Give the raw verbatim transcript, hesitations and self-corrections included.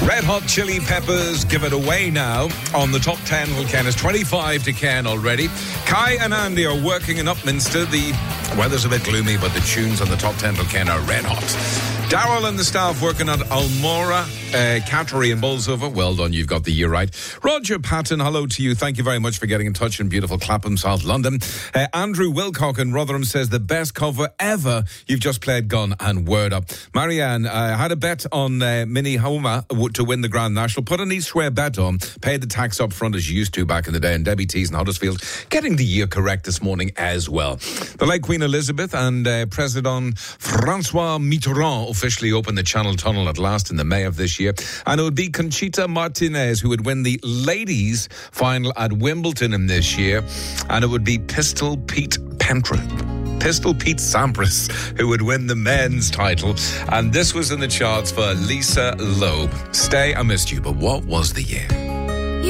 Red Hot Chili Peppers give it away now on the top ten. Well, Ken is twenty-five to Ken already. Kai and Andy are working in Upminster. The weather's a bit gloomy, but the tunes on the top ten till Ken are red hot. Darryl and the staff working on Almora, uh, Cattery and Bolsover. Well done, you've got the year right. Roger Patton, hello to you. Thank you very much for getting in touch in beautiful Clapham, South London. Uh, Andrew Wilcock in Rotherham says the best cover ever. You've just played Gun and Word Up. Marianne, I uh, had a bet on uh, Mini Homa to win the Grand National. Put an East-Square bet on. Paid the tax up front as you used to back in the day. And Debbie Tees in Huddersfield getting the year correct this morning as well. The late Queen Elizabeth and uh, President Francois Mitterrand officially opened the Channel Tunnel at last in the May of this year. And it would be Conchita Martinez who would win the ladies' final at Wimbledon in this year. And it would be Pistol Pete Pentra. Pistol Pete Sampras, who would win the men's title. And this was in the charts for Lisa Loeb. Stay, I missed you, but what was the year?